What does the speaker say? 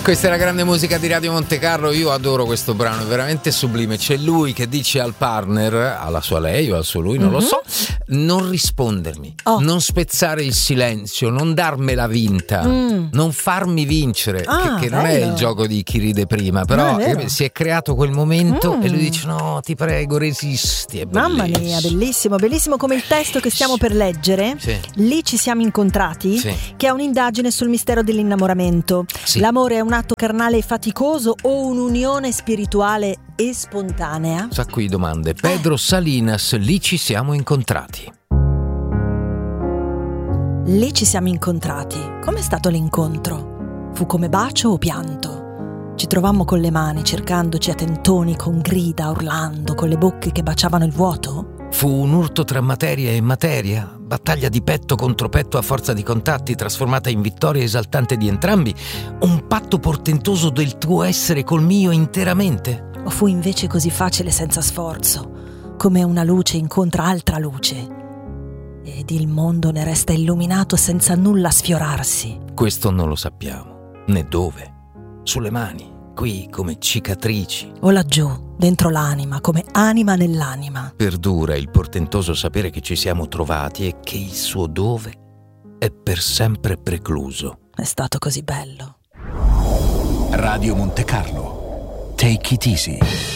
Questa è la grande musica di Radio Monte Carlo. Io adoro questo brano, è veramente sublime. C'è lui che dice al partner, alla sua lei o al suo lui, non lo so, non rispondermi, non spezzare il silenzio, non darmela vinta, non farmi vincere, che non è il gioco di chi ride prima, però si è creato quel momento e lui dice no, ti prego, resisti. È mamma mia, bellissimo, bellissimo, come il testo che stiamo per leggere. Sì. Lì ci siamo incontrati, che è un'indagine sul mistero dell'innamoramento. L'amore è un atto carnale e faticoso o un'unione spirituale e spontanea? Sa qui domande. Pedro Salinas, lì ci siamo incontrati. Lì ci siamo incontrati. Com'è stato l'incontro? Fu come bacio o pianto? Ci trovammo con le mani, cercandoci a tentoni, con grida, urlando, con le bocche che baciavano il vuoto? Fu un urto tra materia e materia, battaglia di petto contro petto a forza di contatti, trasformata in vittoria esaltante di entrambi, un patto portentoso del tuo essere col mio interamente? O fu invece così facile senza sforzo, come una luce incontra altra luce, ed il mondo ne resta illuminato senza nulla sfiorarsi? Questo non lo sappiamo, né dove. Sulle mani, qui come cicatrici. O laggiù, dentro l'anima, come anima nell'anima. Perdura il portentoso sapere che ci siamo trovati e che il suo dove è per sempre precluso. È stato così bello. Radio Monte Carlo. Take it easy.